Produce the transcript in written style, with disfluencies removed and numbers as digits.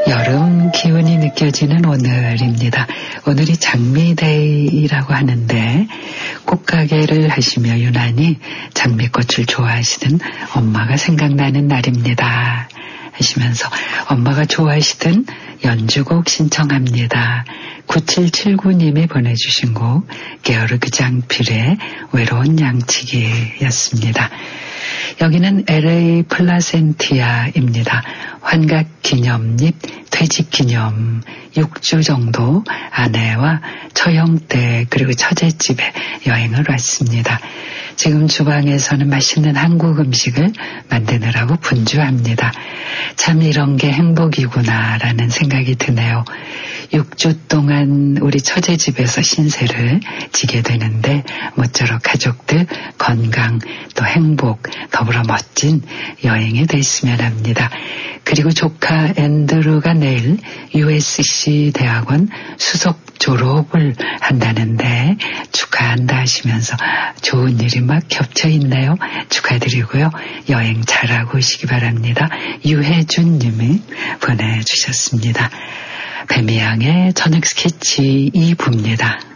여름 기운이 느껴지는 오늘입니다. 오늘이 장미데이라고 하는데 꽃가게를 하시며 유난히 장미꽃을 좋아하시던 엄마가 생각나는 날입니다. 하시면서 엄마가 좋아하시던 연주곡 신청합니다. 9779님이 보내주신 곡 게오르그 장필의 외로운 양치기였습니다. 여기는 LA 플라센티아입니다. 환갑기념립 퇴직기념 6주 정도 아내와 처형댁 그리고 처제집에 여행을 왔습니다. 지금 주방에서는 맛있는 한국 음식을 만드느라고 분주합니다. 참 이런 게 행복이구나라는 생각이 드네요. 6주 동안 우리 처제집에서 신세를 지게 되는데 모쪼록 가족들 건강 또 행복 더불어 멋진 여행이 됐으면 합니다. 그리고 조카 앤드루가 내일 USC 대학원 수석 졸업을 한다는데 축하한다 하시면서 좋은 일이 막 겹쳐 있네요. 축하드리고요. 여행 잘하고 오시기 바랍니다. 유혜준 님이 보내주셨습니다. 배미양의 저녁 스케치 2부입니다.